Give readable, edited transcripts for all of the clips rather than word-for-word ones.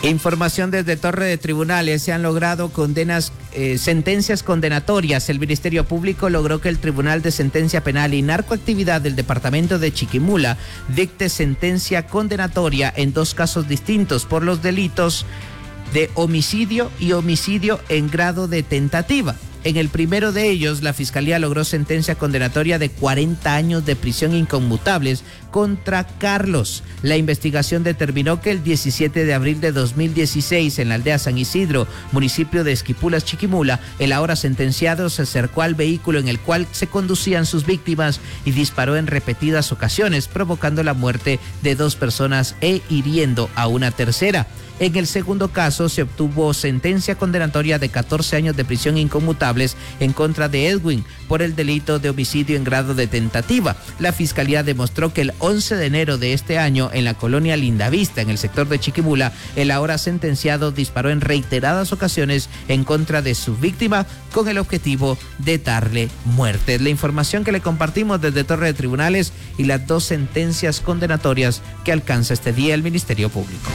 Información desde Torre de Tribunales. Se han logrado sentencias condenatorias. El Ministerio Público logró que el Tribunal de Sentencia Penal y Narcoactividad del Departamento de Chiquimula dicte sentencia condenatoria en 2 casos distintos por los delitos de homicidio y homicidio en grado de tentativa. En el primero de ellos, la Fiscalía logró sentencia condenatoria de 40 años de prisión inconmutables contra Carlos. La investigación determinó que el 17 de abril de 2016, en la aldea San Isidro, municipio de Esquipulas, Chiquimula, el ahora sentenciado se acercó al vehículo en el cual se conducían sus víctimas y disparó en repetidas ocasiones, provocando la muerte de 2 personas e hiriendo a una tercera. En el segundo caso se obtuvo sentencia condenatoria de 14 años de prisión inconmutables en contra de Edwin por el delito de homicidio en grado de tentativa. La Fiscalía demostró que el 11 de enero de este año, en la colonia Lindavista, en el sector de Chiquimula, el ahora sentenciado disparó en reiteradas ocasiones en contra de su víctima con el objetivo de darle muerte. La información que le compartimos desde Torre de Tribunales y las 2 sentencias condenatorias que alcanza este día el Ministerio Público.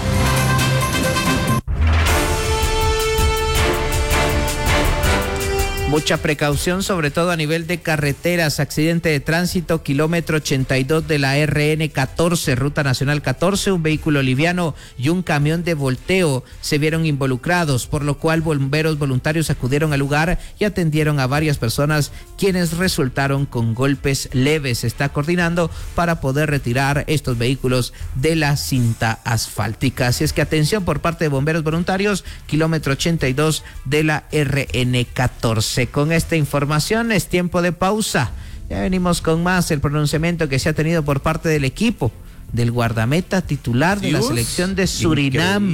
Mucha precaución, sobre todo a nivel de carreteras. Accidente de tránsito, kilómetro 82 de la RN 14, Ruta Nacional 14. Un vehículo liviano y un camión de volteo se vieron involucrados, por lo cual bomberos voluntarios acudieron al lugar y atendieron a varias personas quienes resultaron con golpes leves. Se está coordinando para poder retirar estos vehículos de la cinta asfáltica. Así es que atención por parte de bomberos voluntarios, kilómetro 82 de la RN 14. Con esta información es tiempo de pausa. Ya venimos con más. El pronunciamiento que se ha tenido por parte del equipo del guardameta titular de la selección de Surinam.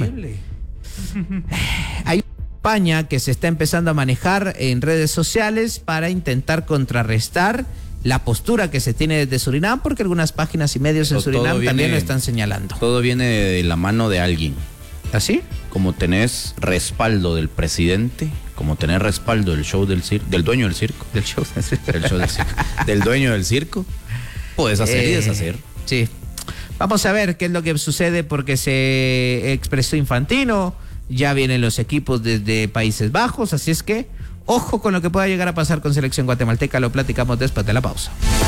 Hay una campaña que se está empezando a manejar en redes sociales para intentar contrarrestar la postura que se tiene desde Surinam, porque algunas páginas y medios en Surinam también lo están señalando. Todo viene de la mano de alguien. ¿Así? Como tenés respaldo del presidente, como tenés respaldo del show del circo, del dueño del circo, del show del circo, del dueño del circo, puedes hacer y deshacer. Sí. Vamos a ver qué es lo que sucede, porque se expresó Infantino, ya vienen los equipos desde Países Bajos, así es que ojo con lo que pueda llegar a pasar con selección guatemalteca. Lo platicamos después de la pausa.